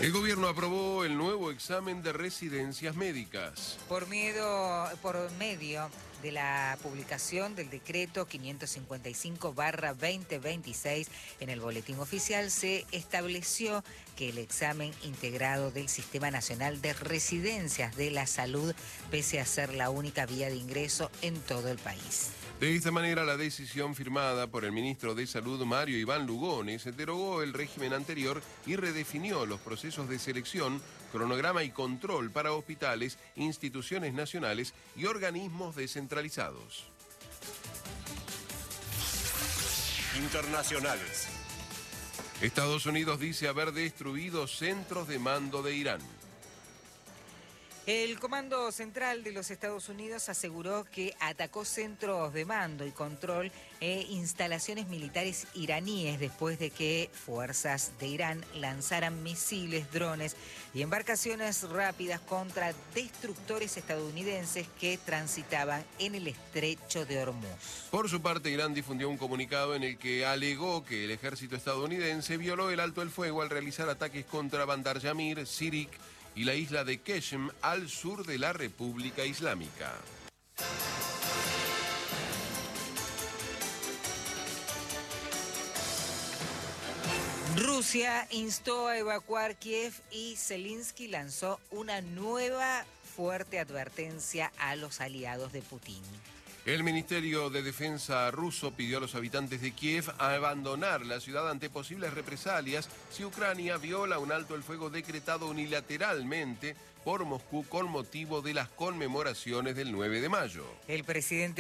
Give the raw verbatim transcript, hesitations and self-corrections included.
El gobierno aprobó el nuevo examen de residencias médicas. Por, miedo, por medio de la publicación del decreto quinientos cincuenta y cinco barra veinte veintiséis en el Boletín Oficial, se estableció que el examen integrado del Sistema Nacional de Residencias de la Salud, pese a ser la única vía de ingreso en todo el país. De esta manera, la decisión firmada por el ministro de Salud, Mario Iván Lugones, derogó el régimen anterior y redefinió los procesos de selección, cronograma y control para hospitales, instituciones nacionales y organismos descentralizados. Internacionales. Estados Unidos dice haber destruido centros de mando de Irán. El Comando Central de los Estados Unidos aseguró que atacó centros de mando y control e instalaciones militares iraníes después de que fuerzas de Irán lanzaran misiles, drones y embarcaciones rápidas contra destructores estadounidenses que transitaban en el estrecho de Hormuz. Por su parte, Irán difundió un comunicado en el que alegó que el ejército estadounidense violó el alto el fuego al realizar ataques contra Bandar Yamir, Sirik y la isla de Keshem al sur de la República Islámica. Rusia instó a evacuar Kiev y Zelensky lanzó una nueva fuerte advertencia a los aliados de Putin. El Ministerio de Defensa ruso pidió a los habitantes de Kiev a abandonar la ciudad ante posibles represalias si Ucrania viola un alto el fuego decretado unilateralmente por Moscú con motivo de las conmemoraciones del nueve de mayo. El presidente